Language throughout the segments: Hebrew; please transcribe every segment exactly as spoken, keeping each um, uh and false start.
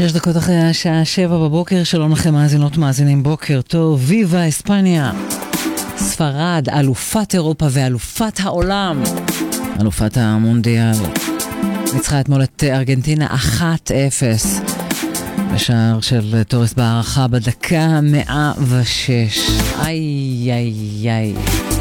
שש דקות אחרי השעה שבע בבוקר, שלום לכם מאזינות מאזינים, בוקר טוב. ויבה אספניה, ספרד, אלופת אירופה ואלופת העולם, אלופת המונדיאל, ניצחה אתמול את ארגנטינה אחת אפס בשער של תורס בהערכה בדקה מאה ושש. איי איי איי.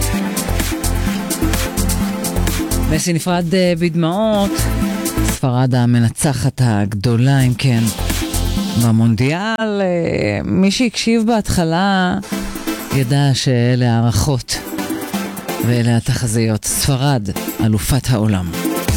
מסי נפרד בדמעות. ספרד המנצחת הגדולה, אם כן, במונדיאל. מי שהקשיב בהתחלה ידע שאלה הערכות ואלה התחזיות. ספרד, אלופת העולם.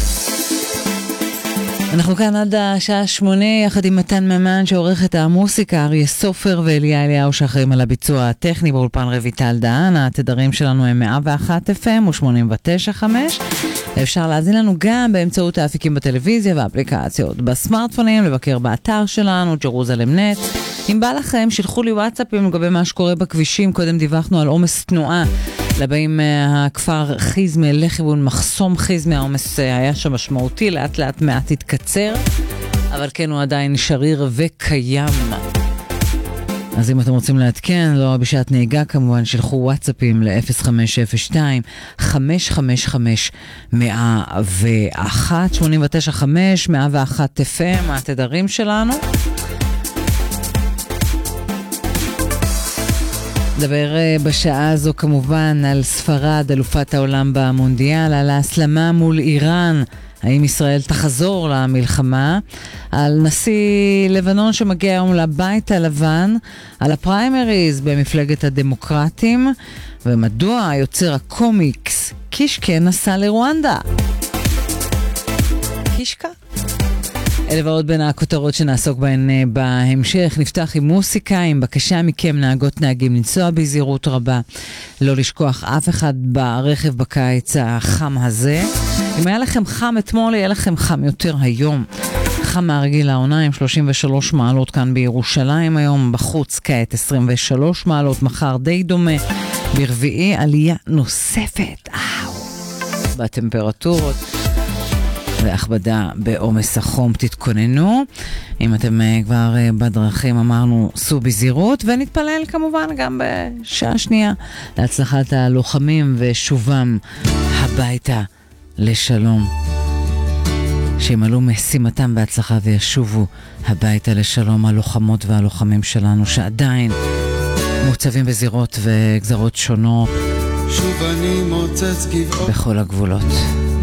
אנחנו כאן עד השעה שמונה, יחד עם מתן ממן שעורך את המוסיקה, אריה סופר ואליה אליהו שאחראים על הביצוע הטכני, באולפן רויטל דהן. התדרים שלנו הם מאה ואחת אף אם ו-שמונים ותשע נקודה חמש. אפשר להזין לנו גם באמצעות האפיקים בטלוויזיה ואפליקציות בסמארטפונים, לבקר באתר שלנו, ג'רוזלם נט. אם בא לכם, שלחו לי וואטסאפים לגבי מה שקורה בכבישים. קודם דיווחנו על עומס תנועה לבאים מהכפר חיזמה לכיוון מחסום חיזמה. העומס היה שם משמעותי, לאט לאט מעט התקצר, אבל כן הוא עדיין שריר וקיים. אז אם אתם רוצים לעדכן, לא בשעת נהיגה כמובן, שלחו וואטסאפים ל-אפס חמש אפס שתיים חמש חמש חמש מאה ואחת שמונים ותשע נקודה חמש, מאה ואחת אף אם, התדרים שלנו. נדבר בשעה הזו כמובן על ספרד, אלופת העולם במונדיאל, על ההסלמה מול איראן, האם ישראל תחזור למלחמה, על נשיא לבנון שמגיע היום לבית הלבן, על הפריימריז במפלגת הדמוקרטים, ומדוע יוצר הקומיקס קישקה נסע לרואנדה. קישקה? אלה ועוד בין הכותרות שנעסוק בהן בהמשך. נפתח עם מוסיקה, עם בקשה מכם נהגות נהגים לנסוע בזהירות רבה, לא לשכוח אף אחד ברכב בקיץ החם הזה. אם היה לכם חם אתמול, יהיה לכם חם יותר היום. חם מהרגיל העונה, עם שלושים ושלוש מעלות כאן בירושלים היום, בחוץ כעת עשרים ושלוש מעלות, מחר די דומה, ברביעי עלייה נוספת אהו, בטמפרטורות והכבדה בעומס החום. תתכוננו. אם אתם כבר בדרכים, אמרנו סעו בזהירות, ונתפלל כמובן גם בשעה שנייה להצלחת הלוחמים ושובם הביתה לשלום, שימלאו משימתם בהצלחה וישובו הביתה לשלום, הלוחמות והלוחמים שלנו שעדיין מוצבים בזירות וגזרות שונות בכל הגבולות.